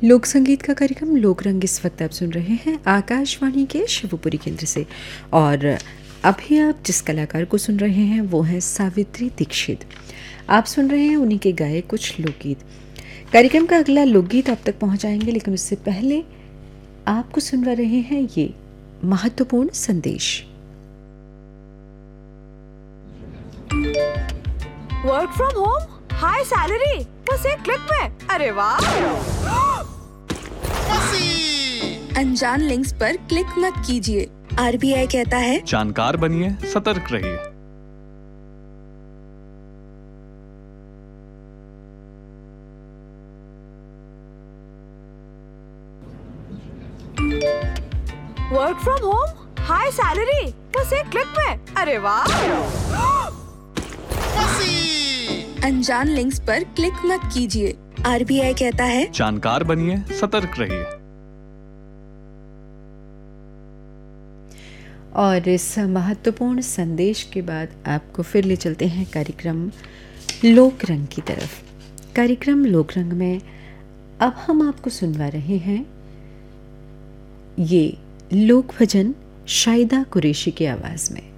लोक संगीत का कार्यक्रम लोक रंग इस वक्त आप सुन रहे हैं आकाशवाणी के शिवपुरी केंद्र से। और अभी आप जिस कलाकार को सुन रहे हैं वो है सावित्री दीक्षित। आप सुन रहे हैं उन्हीं के गाए कुछ लोकगीत। कार्यक्रम का अगला लोकगीत आप तक पहुंचाएंगे, लेकिन उससे पहले आपको सुनवा रहे हैं ये महत्वपूर्ण संदेश। Work from home, high salary, बस एक क्लिक में। अरे वाह! अनजान लिंक्स पर क्लिक मत कीजिए। आरबीआई कहता है जानकार बनिए, सतर्क रहिए। Work from home, high salary, बस एक क्लिक में। अरे वाह! अनजान लिंक्स पर क्लिक मत कीजिए। आरबीआई कहता है जानकार बनिए, सतर्क रहिए। और इस महत्वपूर्ण संदेश के बाद आपको फिर ले चलते हैं कार्यक्रम लोक रंग की तरफ। कार्यक्रम लोक रंग में अब हम आपको सुनवा रहे हैं ये लोक भजन शाहिदा कुरैशी की आवाज़ में।